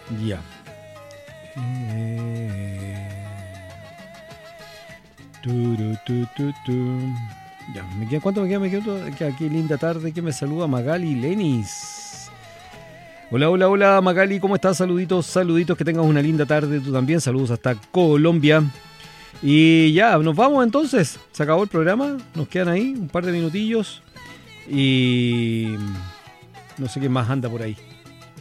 Ya. Ya, ¿cuánto me queda? Me queda aquí linda tarde que me saluda Magali Lenis. Hola, hola, hola Magali, ¿cómo estás? Saluditos, saluditos, que tengas una linda tarde tú también. Saludos hasta Colombia. Y ya, nos vamos entonces. Se acabó el programa, nos quedan ahí un par de minutillos. Y no sé qué más anda por ahí.